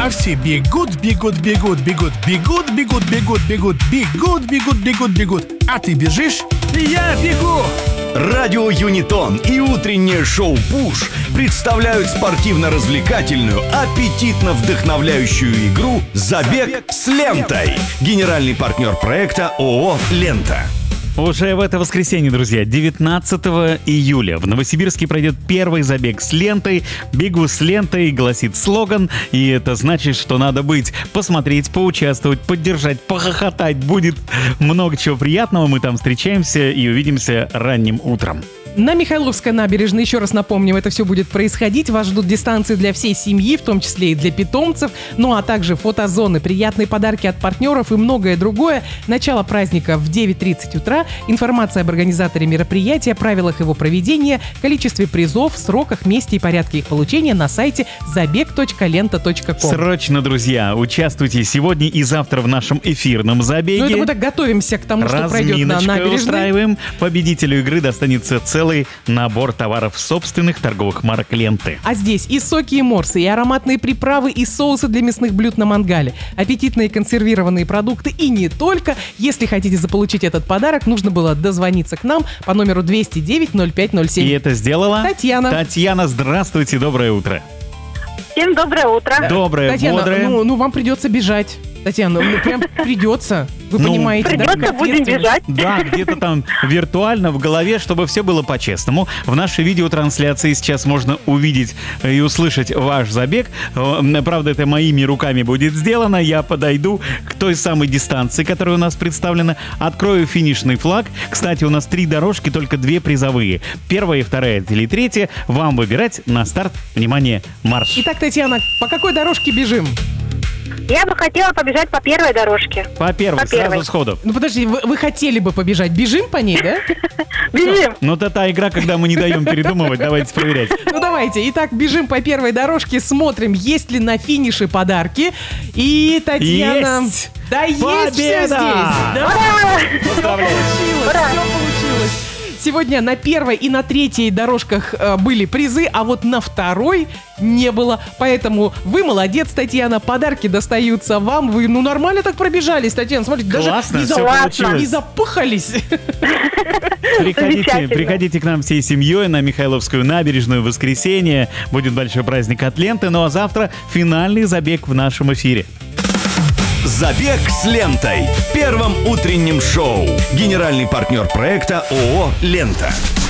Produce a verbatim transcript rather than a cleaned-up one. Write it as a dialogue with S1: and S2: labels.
S1: А все бегут, бегут, бегут, бегут, бегут, бегут, бегут, бегут, бегут, бегут, бегут, бегут. А ты бежишь? Я бегу!
S2: Радио Юнитон и утреннее шоу «Пуш» представляют спортивно-развлекательную, аппетитно-вдохновляющую игру «Забег с лентой». Генеральный партнер проекта ООО «Лента».
S3: Уже в это воскресенье, друзья, девятнадцатого июля в Новосибирске пройдет первый забег с лентой. «Бегу с лентой» гласит слоган, и это значит, что надо быть, посмотреть, поучаствовать, поддержать, похохотать. Будет много чего приятного. Мы там встречаемся и увидимся ранним утром.
S4: На Михайловской набережной, еще раз напомним, это все будет происходить. Вас ждут дистанции для всей семьи, в том числе и для питомцев. Ну а также фотозоны, приятные подарки от партнеров и многое другое. Начало праздника в девять тридцать утра. Информация об организаторе мероприятия, правилах его проведения, количестве призов, сроках, месте и порядке их получения на сайте забег точка лента точка ком.
S3: Срочно, друзья, участвуйте сегодня и завтра в нашем эфирном забеге.
S4: Ну это мы так готовимся к тому, что пройдет на набережной.
S3: Устраиваем. Победителю игры достанется целый Целый набор товаров собственных торговых марок ленты.
S4: А здесь и соки, и морсы, и ароматные приправы, и соусы для мясных блюд на мангале, аппетитные консервированные продукты и не только. Если хотите заполучить этот подарок, нужно было дозвониться к нам по номеру двести девять ноль пять ноль семь.
S3: И это сделала
S4: Татьяна.
S3: Татьяна, здравствуйте, доброе утро.
S5: Всем доброе утро.
S3: Доброе,
S4: Татьяна,
S3: бодрое.
S4: ну, ну вам придется бежать. Татьяна, ну прям придется. Вы
S3: Ну,
S4: понимаете, да?
S5: Придется,
S4: как
S5: будем
S4: ответственно.
S5: бежать.
S3: Да, где-то там виртуально в голове, чтобы все было по-честному. В нашей видеотрансляции сейчас можно увидеть и услышать ваш забег. Э, Правда, это моими руками будет сделано. Я подойду к той самой дистанции, которая у нас представлена. Открою финишный флаг. Кстати, у нас три дорожки, только две призовые. Первая, вторая или третья. Вам выбирать на старт. Внимание, марш.
S4: Итак, Татьяна, по какой дорожке бежим?
S5: Я бы хотела побежать по первой дорожке.
S3: По первой,
S5: По первой.
S3: сразу сходу.
S4: Ну подожди, вы, вы хотели бы побежать. Бежим по ней, да?
S5: Бежим.
S3: Ну, это та игра, когда мы не даем передумывать. Давайте проверять.
S4: Ну давайте. Итак, бежим по первой дорожке, смотрим, есть ли на финише подарки. И Татьяна...
S3: Есть!
S4: Да есть все здесь!
S3: Победа!
S4: Да, все
S3: Поздравляю!
S4: получилось,
S5: Ура!
S4: все получилось. Сегодня на первой и на третьей дорожках э, были призы, а вот на второй не было. Поэтому вы молодец, Татьяна. Подарки достаются вам. Вы, ну, нормально так пробежались, Татьяна. Смотрите,
S3: Классно,
S4: даже не,
S3: всё
S4: за-
S3: получилось.
S4: не запыхались.
S3: Приходите,
S5: Замечательно.
S3: приходите к нам всей семьей на Михайловскую набережную в воскресенье. Будет большой праздник от ленты. Ну а завтра финальный забег в нашем эфире.
S2: «Забег с лентой» в первом утреннем шоу. Генеральный партнер проекта ООО «Лента».